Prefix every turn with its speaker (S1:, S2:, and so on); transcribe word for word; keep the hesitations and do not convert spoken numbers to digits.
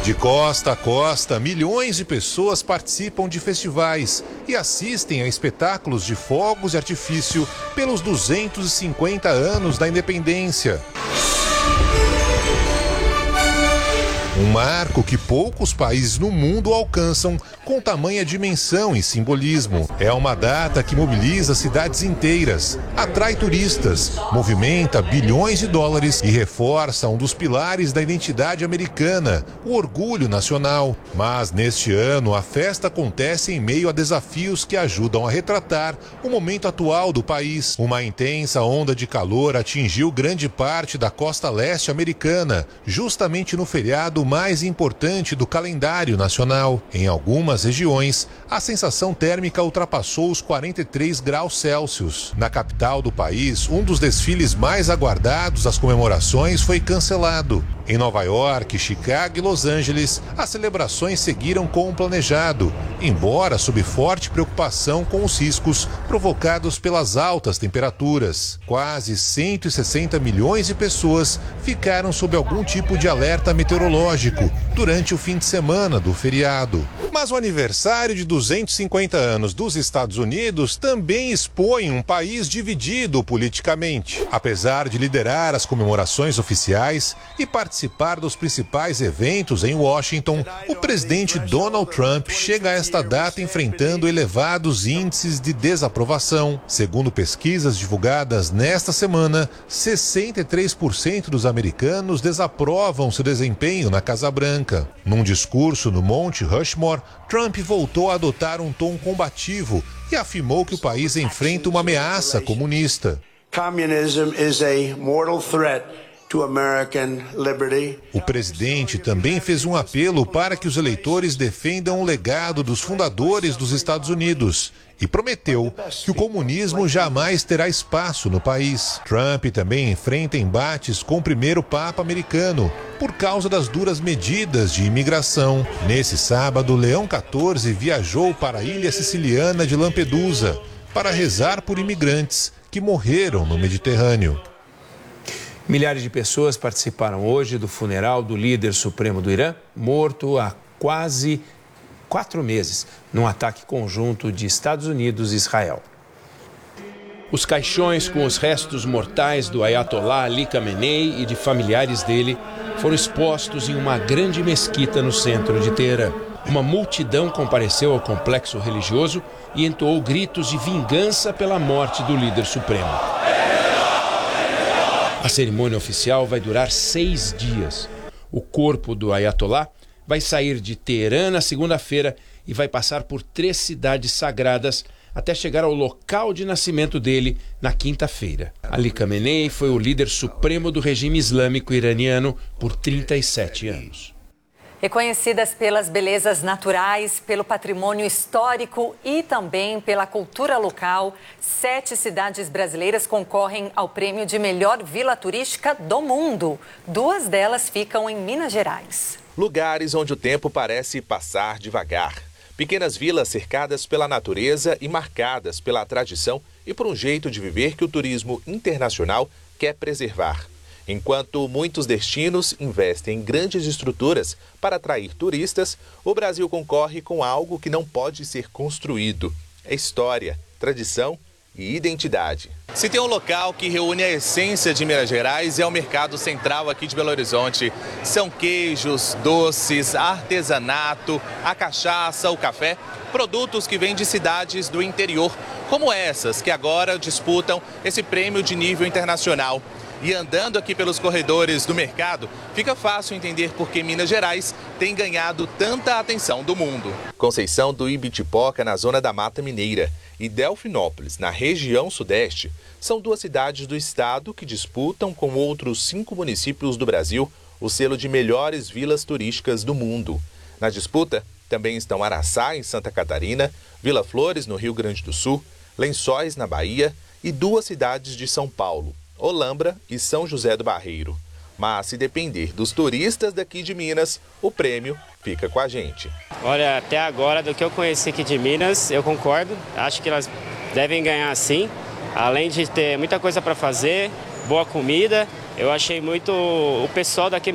S1: De costa a costa, milhões de pessoas participam de festivais e assistem a espetáculos de fogos de artifício pelos duzentos e cinquenta anos da independência. Um marco que poucos países no mundo alcançam com tamanha dimensão e simbolismo. É uma data que mobiliza cidades inteiras, atrai turistas, movimenta bilhões de dólares e reforça um dos pilares da identidade americana, o orgulho nacional. Mas neste ano a festa acontece em meio a desafios que ajudam a retratar o momento atual do país. Uma intensa onda de calor atingiu grande parte da costa leste americana, justamente no feriado mais importante do calendário nacional. Em algumas regiões, a sensação térmica ultrapassou os quarenta e três graus Celsius. Na capital do país, um dos desfiles mais aguardados das comemorações foi cancelado. Em Nova York, Chicago e Los Angeles, as celebrações seguiram como planejado, embora sob forte preocupação com os riscos provocados pelas altas temperaturas. Quase cento e sessenta milhões de pessoas ficaram sob algum tipo de alerta meteorológico durante o fim de semana do feriado. Mas o aniversário de duzentos e cinquenta anos dos Estados Unidos também expõe um país dividido politicamente. Apesar de liderar as comemorações oficiais e participar dos principais eventos em Washington, o presidente Donald Trump chega a esta data enfrentando elevados índices de desaprovação. Segundo pesquisas divulgadas nesta semana, sessenta e três por cento dos americanos desaprovam seu desempenho na Casa Branca. Num discurso no Monte Rushmore, Trump voltou a adotar um tom combativo e afirmou que o país enfrenta uma ameaça comunista.
S2: Communism is a mortal threat to American liberty.
S1: O presidente também fez um apelo para que os eleitores defendam o legado dos fundadores dos Estados Unidos e prometeu que o comunismo jamais terá espaço no país. Trump também enfrenta embates com o primeiro Papa americano por causa das duras medidas de imigração. Nesse sábado, Leão quatorze viajou para a ilha siciliana de Lampedusa para rezar por imigrantes que morreram no Mediterrâneo.
S3: Milhares de pessoas participaram hoje do funeral do líder supremo do Irã, morto há quase quatro meses, num ataque conjunto de Estados Unidos e Israel. Os caixões com os restos mortais do Ayatollah Ali Khamenei e de familiares dele foram expostos em uma grande mesquita no centro de Teherã. Uma multidão compareceu ao complexo religioso e entoou gritos de vingança pela morte do líder supremo. A cerimônia oficial vai durar seis dias. O corpo do Ayatollah vai sair de Teherã na segunda-feira e vai passar por três cidades sagradas até chegar ao local de nascimento dele na quinta-feira. Ali Khamenei foi o líder supremo do regime islâmico iraniano por trinta e sete anos.
S4: Reconhecidas pelas belezas naturais, pelo patrimônio histórico e também pela cultura local, sete cidades brasileiras concorrem ao prêmio de melhor vila turística do mundo. Duas delas ficam em Minas Gerais.
S5: Lugares onde o tempo parece passar devagar. Pequenas vilas cercadas pela natureza e marcadas pela tradição e por um jeito de viver que o turismo internacional quer preservar. Enquanto muitos destinos investem em grandes estruturas para atrair turistas, o Brasil concorre com algo que não pode ser construído. É história, tradição e identidade. Se tem um local que reúne a essência de Minas Gerais, é o Mercado Central aqui de Belo Horizonte. São queijos, doces, artesanato, a cachaça, o café, produtos que vêm de cidades do interior, como essas que agora disputam esse prêmio de nível internacional. E andando aqui pelos corredores do mercado, fica fácil entender por que Minas Gerais tem ganhado tanta atenção do mundo. Conceição do Ibitipoca, na zona da Mata Mineira, e Delfinópolis, na região sudeste, são duas cidades do estado que disputam com outros cinco municípios do Brasil o selo de melhores vilas turísticas do mundo. Na disputa também estão Araçá, em Santa Catarina, Vila Flores, no Rio Grande do Sul, Lençóis, na Bahia, e duas cidades de São Paulo, Olambra e São José do Barreiro. Mas se depender dos turistas daqui de Minas, o prêmio fica com a gente.
S6: Olha, até agora, do que eu conheci aqui de Minas, eu concordo. Acho que elas devem ganhar sim. Além de ter muita coisa para fazer, boa comida, eu achei muito o pessoal daqui